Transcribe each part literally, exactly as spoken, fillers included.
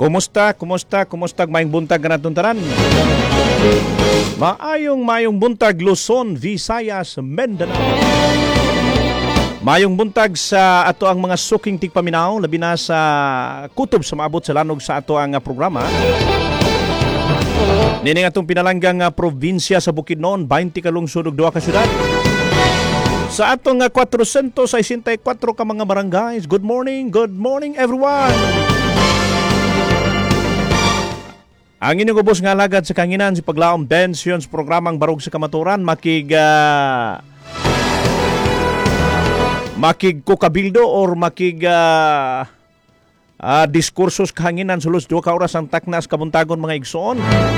Kumusta? Kumusta? Kumusta? Maayong buntag ka natong tanan. Maayong maayong buntag Luzon, Visayas, Mindanao. Maayong buntag sa ato ang mga suking tigpaminaw, labi na sa kutob sa maabot sa lanog sa ato ang programa. Nining atong pinalanggang uh, probinsya sa Bukidnon, twenty ka lungsod ug duha ka syudad. Sa atong uh, four hundred sixty-four ka mga barangays. Good morning, good morning everyone. Ang inyong ubos nga lagad sa kanginan si Paglaom Bensyon sa programang Barog sa Kamaturan, makig uh, makig kukabildo or makig uh, uh, diskursos kahanginan sulos duha ka oras ang taknas kabuntagon mga igsoon.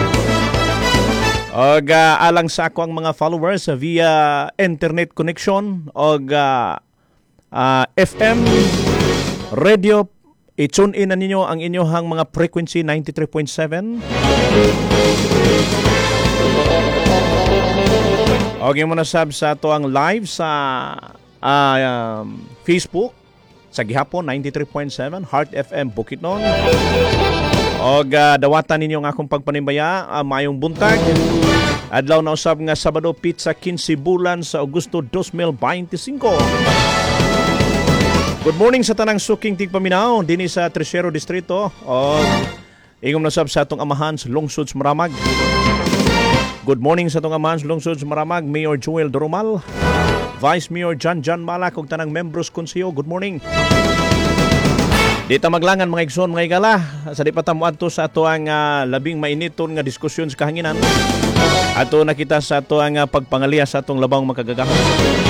Og uh, alang sa ako ang mga followers uh, via internet connection og uh, uh, F M radio, i-tune in na ninyo ang inyong mga frequency ninety-three point seven. Og yung muna sab sa to ang live sa uh, um, Facebook sa gihapon ninety-three point seven Heart F M Bukidnon. Og uh, dawatan ninyo ang akong pagpanimbaya, uh, mayong buntag. Adlaw na usab nga Sabado, pizza fifteen bulan sa Agosto twenty twenty-five. Good morning sa tanang suking tigpaminaw dinhi sa Tercero Distrito og ingom na sab sa atong amahan sa lungsod sa Maramag. Good morning sa atong amahan sa lungsod sa Maramag, Mayor Joel Doromal, Vice Mayor John John Malak ug tanang membros konseyo. Good morning. Dita maglangan mga igsoon mga igala sa di pa ta moadto sa ato ang uh, labing mainiton nga diskusyon sa kahanginan. Ato nakita sa ato ang uh, pagpangaliya sa atong labang makagagahon.